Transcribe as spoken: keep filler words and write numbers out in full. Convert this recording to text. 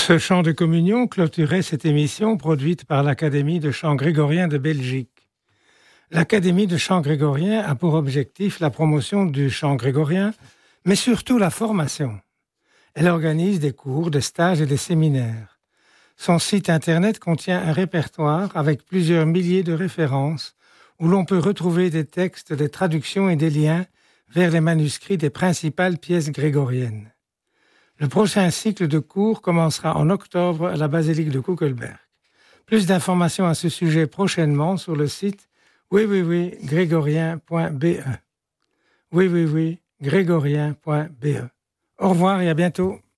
Ce chant de communion clôturait cette émission produite par l'Académie de chant grégorien de Belgique. L'Académie de chant grégorien a pour objectif la promotion du chant grégorien, mais surtout la formation. Elle organise des cours, des stages et des séminaires. Son site internet contient un répertoire avec plusieurs milliers de références où l'on peut retrouver des textes, des traductions et des liens vers les manuscrits des principales pièces grégoriennes. Le prochain cycle de cours commencera en octobre à la basilique de Kuckelberg. Plus d'informations à ce sujet prochainement sur le site w w w point grégorien point b e. w w w point grégorien point b e. Au revoir et à bientôt.